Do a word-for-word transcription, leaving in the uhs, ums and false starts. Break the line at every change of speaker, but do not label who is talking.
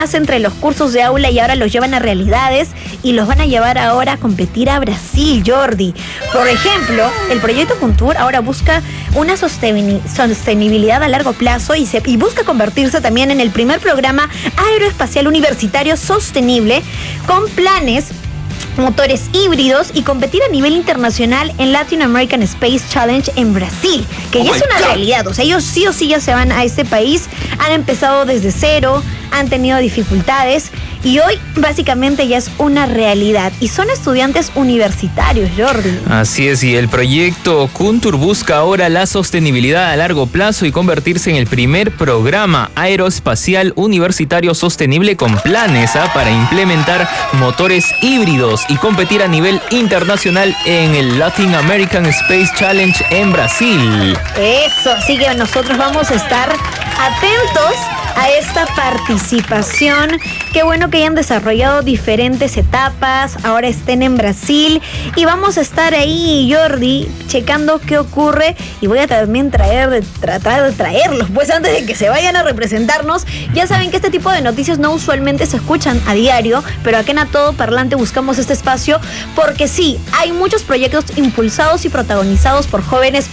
entre los cursos de aula y ahora los llevan a realidades y los van a llevar ahora a competir a Brasil, Jordi. Por ejemplo, el proyecto Kuntur ahora busca una sostenibilidad a largo plazo y, se, y busca convertirse también en el primer programa aeroespacial universitario sostenible con planes, motores híbridos y competir a nivel internacional en Latin American Space Challenge en Brasil, que oh ya es una God. realidad. O sea, ellos sí o sí ya se van a este país, han empezado desde cero, han tenido dificultades y hoy básicamente ya es una realidad. Y son estudiantes universitarios, Jordi.
Así es, y el proyecto Kuntur busca ahora la sostenibilidad a largo plazo y convertirse en el primer programa aeroespacial universitario sostenible con planes ¿ah? para implementar motores híbridos y competir a nivel internacional en el Latin American Space Challenge en Brasil.
Eso, así que nosotros vamos a estar atentos a esta participación. Qué bueno que hayan desarrollado diferentes etapas, ahora estén en Brasil y vamos a estar ahí, Jordi, checando qué ocurre y voy a también traer de, tratar de traerlos, pues antes de que se vayan a representarnos. Ya saben que este tipo de noticias no usualmente se escuchan a diario, pero aquí en A Todo Parlante buscamos este espacio porque sí, hay muchos proyectos impulsados y protagonizados por jóvenes